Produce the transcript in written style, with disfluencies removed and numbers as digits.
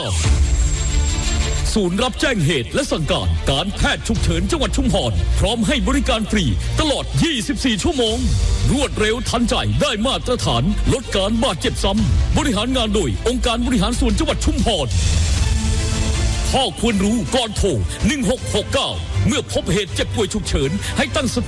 ศูนย์รับแจ้งเหตุและสั่งการแพทย์ฉุกเฉินจังหวัดชุมพรพร้อมให้บริการฟรีตลอด 24 ชั่วโมงรวดเร็วทันใจได้มาตรฐานลดการบาดเจ็บซ้ำบริหารงานโดยองค์การบริหารส่วนจังหวัดชุมพรข้อควรรู้ก่อนโทร 1669 เมื่อพบเหตุเจ็บป่วยฉุกเฉินให้ตั้งสติ